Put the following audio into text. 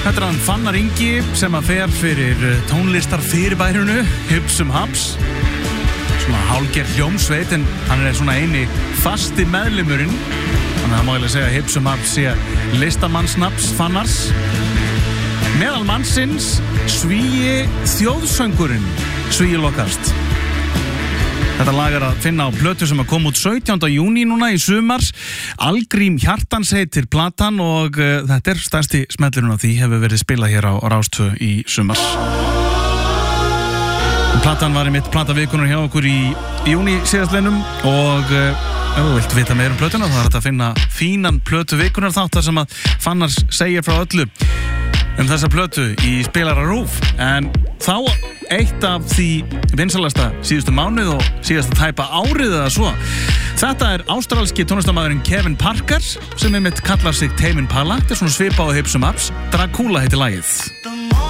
Þetta hann Fannar Ingi sem að fer fyrir tónlistar fyrirbærinu Hipsum Haps. Svona hálger hljómsveit en hann svona eini fasti meðlimurinn. Þannig að það má eiginlega segja að Hipsum Haps sé listamannsnafns Fannars. Meðal mannsins Svíi þjóðsöngurinn Svíi lokast. Þetta lag að finna á plötu sem að kom út 17. júní núna í sumars. Algrím Hjartans heitir platan og þetta stærsti smellurinn af því hefur verið spilað hér á Rás 2 í sumars. Platan var einmitt platavikunnar hjá okkur í júní síðastliðnum og ef þú vilt vita meira plötuna þá þetta að finna fínan plötuvikunnar þáttar sem að Fannars segir frá öllu þessa plötu í spilara RÚV. En þá eitt af því vinsalasta síðustu mánuð og síðasta tæpa árið eða svo. Þetta ástralski tónlistarmaðurinn Kevin Parker sem einmitt kallar sig Tame Impala. Þetta svona svipa á Hipsum Haps. Dracula heitir lagið.